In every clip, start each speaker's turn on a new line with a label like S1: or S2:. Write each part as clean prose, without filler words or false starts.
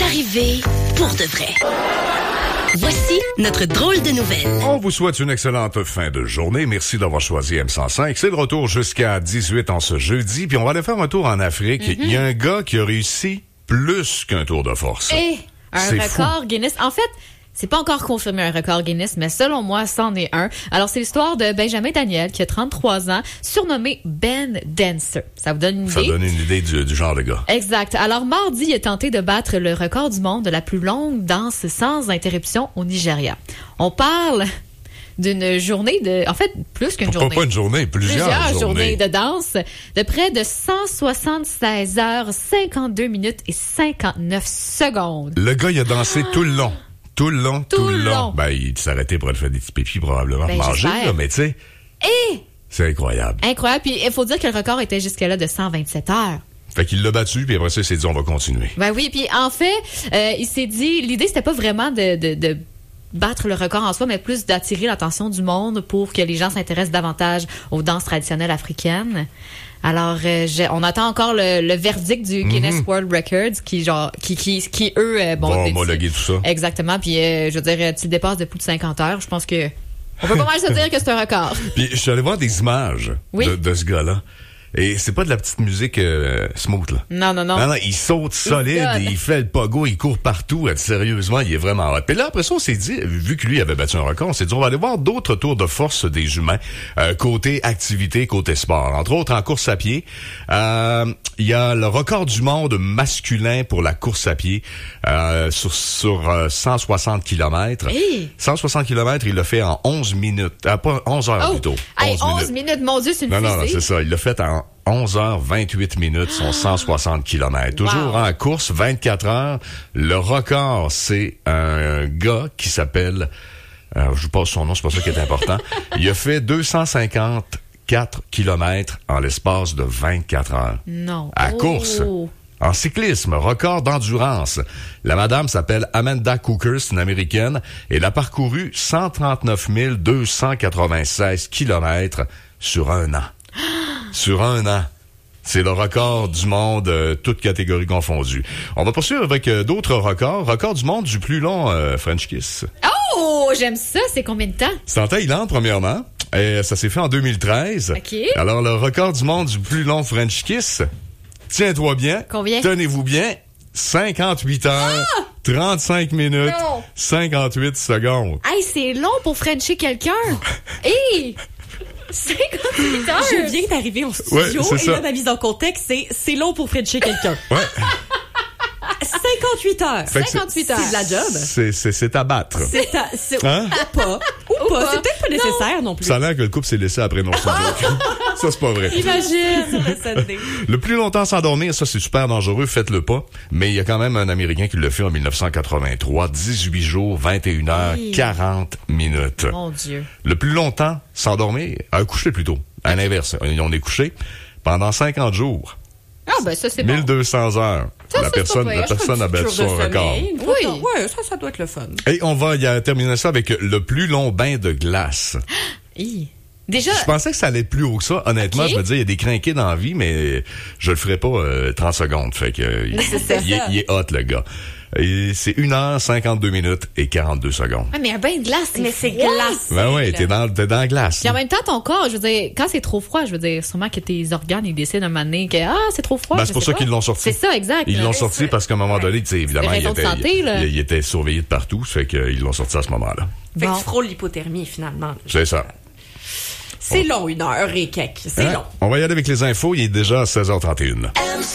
S1: arriver pour de vrai. Voici notre drôle de nouvelle.
S2: On vous souhaite une excellente fin de journée. Merci d'avoir choisi M105. C'est le retour jusqu'à 18 en ce jeudi. Puis on va aller faire un tour en Afrique. Il y a un gars qui a réussi plus qu'un tour de force.
S3: Un record Guinness. En fait, c'est pas encore confirmé un record Guinness, mais selon moi, c'en est un. Alors, c'est l'histoire de Benjamin Daniel, qui a 33 ans, surnommé Ben Dancer. Ça vous donne une idée?
S2: Ça donne une idée du genre de gars.
S3: Exact. Alors, mardi, il a tenté de battre le record du monde de la plus longue danse sans interruption au Nigeria. On parle d'une journée de... En fait, plus qu'une journée.
S2: Pas une journée, plusieurs
S3: journées de danse de près de 176 heures, 52 minutes et 59 secondes.
S2: Le gars, il a dansé tout le long. Tout le long. Ben, il s'arrêtait pour aller faire des petits pépis, probablement, manger, là, mais tu sais. C'est incroyable.
S3: Incroyable. Puis, il faut dire que le record était jusque-là de 127 heures.
S2: Fait qu'il l'a battu, puis après ça, il s'est dit, on va continuer.
S3: Ben oui, puis en fait, il s'est dit, l'idée, c'était pas vraiment de battre le record en soi, mais plus d'attirer l'attention du monde pour que les gens s'intéressent davantage aux danses traditionnelles africaines. Alors, on attend encore le verdict du Guinness World Records qui eux,
S2: vont homologuer tout ça.
S3: Exactement. Puis, je veux dire, tu le dépasses de plus de 50 heures. Je pense que on peut pas mal se dire que c'est un record.
S2: Puis, je suis allé voir des images de ce gars-là. Et c'est pas de la petite musique smooth, là.
S3: Non,
S2: il saute solide, il fait le pogo, il court partout. Sérieusement, il est vraiment hot. Puis là, après ça, on s'est dit, vu que lui avait battu un record, on s'est dit, on va aller voir d'autres tours de force des humains, côté activité, côté sport. Entre autres, en course à pied, il y a le record du monde masculin pour la course à pied, sur 160 km. 160 km, il l'a fait en 11 minutes. Pas 11 heures plutôt.
S3: 11 minutes, mon Dieu, c'est une fusée.
S2: Non, c'est ça. Il l'a fait en 11h28 minutes, son 160 km. Toujours en course, 24 heures. Le record, c'est un gars qui s'appelle... je vous passe son nom, c'est pas ça qui est important. Il a fait 254 km en l'espace de 24 heures.
S3: Non.
S2: À course. En cyclisme, record d'endurance. La madame s'appelle Amanda Cooker, c'est une Américaine. Elle a parcouru 139 296 km sur un an. Sur un an. C'est le record du monde, toutes catégories confondues. On va poursuivre avec d'autres records. Record du monde du plus long French Kiss.
S3: Oh, j'aime ça. C'est combien de temps?
S2: C'est en Thaïlande, premièrement. Et ça s'est fait en 2013.
S3: OK.
S2: Alors, le record du monde du plus long French Kiss, tiens-toi bien.
S3: Combien?
S2: Tenez-vous bien. 58 heures, 35 minutes, 58 secondes.
S3: Hey, c'est long pour Frencher quelqu'un. 58 heures!
S4: Je viens d'arriver au studio et
S2: ça.
S4: là, ma mise en contexte, c'est long pour Frencher quelqu'un. 58 heures.
S3: 58 heures.
S4: C'est de la job.
S2: C'est à battre.
S4: Hein? Ou pas. C'est peut-être pas nécessaire non plus.
S2: Ça a l'air que le couple s'est laissé après nos studios. Ça, c'est pas vrai.
S4: Imagine sur le Sunday.
S2: Le plus longtemps s'endormir, ça, c'est super dangereux. Faites-le pas. Mais il y a quand même un Américain qui l'a fait en 1983. 18 jours, 21 heures, 40 minutes.
S3: Mon Dieu.
S2: Le plus longtemps s'endormir, coucher plutôt. À l'inverse. On est couché pendant 50 jours.
S3: Ben ça, c'est bon.
S2: 1200 heures. La personne a battu son record.
S4: Oui, ça doit être le fun.
S2: Et on va terminer ça avec le plus long bain de glace.
S3: Déjà.
S2: Je pensais que ça allait être plus haut que ça. Honnêtement, je me disais, il y a des crinqués dans la vie, mais je le ferai pas 30 secondes. Fait que, il est hot, le gars. Et c'est 1h52 minutes et 42 secondes.
S3: Ah, mais un bain de glace,
S4: c'est glace.
S2: Ben oui, t'es dans la glace.
S3: Puis en même temps, ton corps, je veux dire, quand c'est trop froid, je veux dire, sûrement que tes organes, ils décident un moment donné que, c'est trop froid.
S2: Ben, c'est pour ça qu'ils l'ont sorti.
S3: C'est ça, exact.
S2: Ils l'ont sorti parce qu'à un moment donné, tu sais, évidemment, il était surveillé de partout. Fait qu'ils l'ont sorti à ce moment-là.
S4: Fait que tu frôles l'hypothermie, finalement.
S2: C'est ça.
S4: C'est long, 1 heure et quelques. C'est long.
S2: On va y aller avec les infos. Il est déjà 16h31.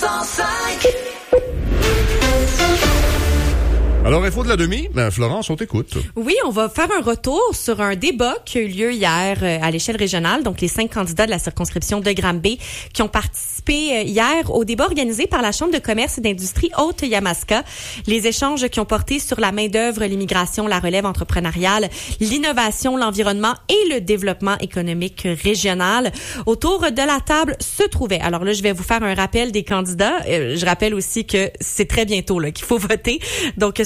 S2: Alors, info de la demi, Florence, on t'écoute.
S4: Oui, on va faire un retour sur un débat qui a eu lieu hier à l'échelle régionale. Donc, les 5 candidats de la circonscription de Granby qui ont participé hier au débat organisé par la Chambre de commerce et d'industrie Haute-Yamaska. Les échanges qui ont porté sur la main-d'œuvre, l'immigration, la relève entrepreneuriale, l'innovation, l'environnement et le développement économique régional. Autour de la table se trouvaient. Alors là, je vais vous faire un rappel des candidats. Je rappelle aussi que c'est très bientôt là qu'il faut voter. Donc, ce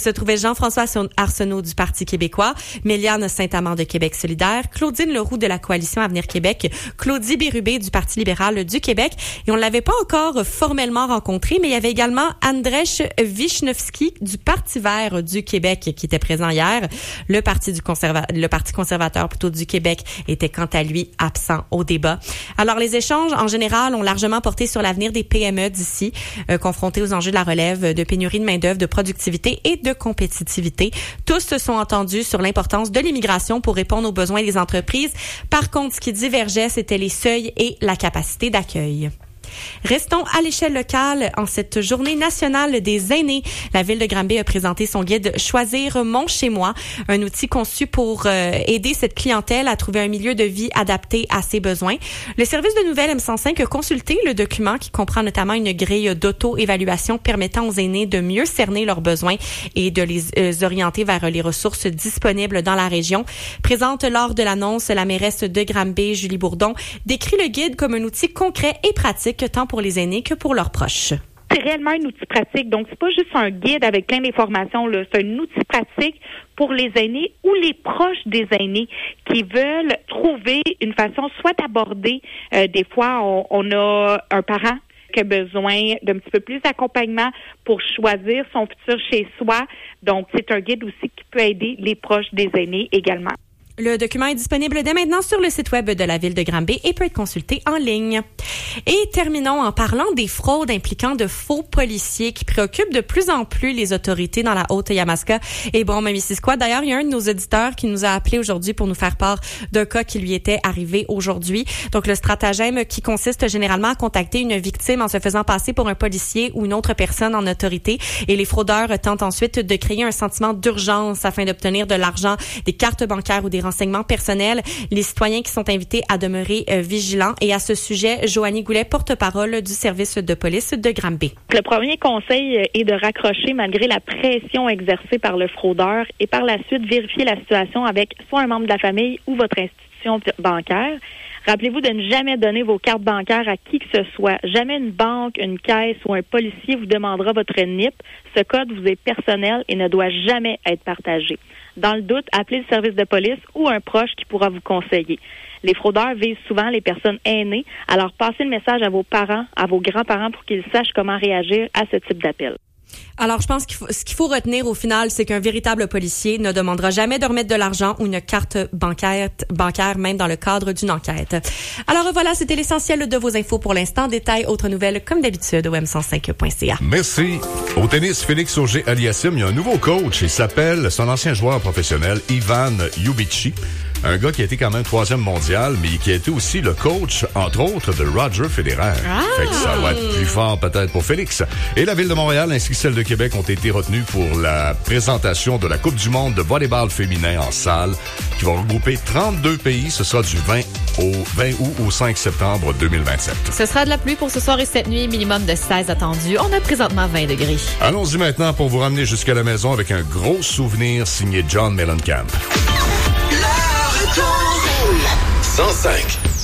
S4: se trouvaient Jean-François Arsenault du Parti québécois, Méliane Saint-Amand de Québec solidaire, Claudine Leroux de la Coalition Avenir Québec, Claudie Bérubé du Parti libéral du Québec. Et on ne l'avait pas encore formellement rencontré, mais il y avait également Andrzej Wisniewski du Parti vert du Québec qui était présent hier. Le Parti conservateur plutôt du Québec était quant à lui absent au débat. Alors les échanges en général ont largement porté sur l'avenir des PME d'ici, confrontés aux enjeux de la relève, de pénurie de main-d'œuvre, de productivité et de compétitivité. Tous se sont entendus sur l'importance de l'immigration pour répondre aux besoins des entreprises. Par contre, ce qui divergeait, c'était les seuils et la capacité d'accueil. Restons à l'échelle locale en cette journée nationale des aînés. La ville de Granby a présenté son guide Choisir mon chez moi, un outil conçu pour aider cette clientèle à trouver un milieu de vie adapté à ses besoins. Le service de nouvelles M105 a consulté le document qui comprend notamment une grille d'auto-évaluation permettant aux aînés de mieux cerner leurs besoins et de les orienter vers les ressources disponibles dans la région. Présente lors de l'annonce, la mairesse de Granby, Julie Bourdon, décrit le guide comme un outil concret et pratique tant pour les aînés que pour leurs proches.
S5: C'est réellement un outil pratique. Donc, c'est pas juste un guide avec plein d'informations, là. C'est un outil pratique pour les aînés ou les proches des aînés qui veulent trouver une façon soit d'aborder. Des fois, on a un parent qui a besoin d'un petit peu plus d'accompagnement pour choisir son futur chez soi. Donc, c'est un guide aussi qui peut aider les proches des aînés également.
S4: Le document est disponible dès maintenant sur le site web de la ville de Granby et peut être consulté en ligne. Et terminons en parlant des fraudes impliquant de faux policiers qui préoccupent de plus en plus les autorités dans la Haute-Yamaska et Brome-Missisquoi. D'ailleurs, il y a un de nos auditeurs qui nous a appelé aujourd'hui pour nous faire part d'un cas qui lui était arrivé aujourd'hui. Donc, le stratagème qui consiste généralement à contacter une victime en se faisant passer pour un policier ou une autre personne en autorité. Et les fraudeurs tentent ensuite de créer un sentiment d'urgence afin d'obtenir de l'argent, des cartes bancaires ou des renseignements personnels. Les citoyens qui sont invités à demeurer vigilants. Et à ce sujet, Joanie Goulet, porte-parole du service de police de Granby.
S5: Le premier conseil est de raccrocher malgré la pression exercée par le fraudeur et par la suite vérifier la situation avec soit un membre de la famille ou votre institution bancaire. Rappelez-vous de ne jamais donner vos cartes bancaires à qui que ce soit. Jamais une banque, une caisse ou un policier vous demandera votre NIP. Ce code vous est personnel et ne doit jamais être partagé. Dans le doute, appelez le service de police ou un proche qui pourra vous conseiller. Les fraudeurs visent souvent les personnes aînées, alors passez le message à vos parents, à vos grands-parents pour qu'ils sachent comment réagir à ce type d'appel.
S4: Alors, je pense ce qu'il faut retenir au final, c'est qu'un véritable policier ne demandera jamais de remettre de l'argent ou une carte bancaire, même dans le cadre d'une enquête. Alors voilà, c'était l'essentiel de vos infos pour l'instant. Détails, autres nouvelles, comme d'habitude, au m105.ca.
S2: Merci. Au tennis, Félix Auger-Aliassime, il y a un nouveau coach. Il s'appelle, c'est un ancien joueur professionnel, Ivan Ljubici. Un gars qui a été quand même 3e mondial, mais qui a été aussi le coach, entre autres, de Roger Federer. Fait que ça va être plus fort peut-être pour Félix. Et la Ville de Montréal ainsi que celle de Québec ont été retenues pour la présentation de la Coupe du monde de volleyball féminin en salle, qui va regrouper 32 pays. Ce sera du 20 août au 5 septembre 2027.
S3: Ce sera de la pluie pour ce soir et cette nuit, minimum de 16 attendu. On a présentement 20 degrés.
S2: Allons-y maintenant pour vous ramener jusqu'à la maison avec un gros souvenir signé John Mellencamp.
S6: 105.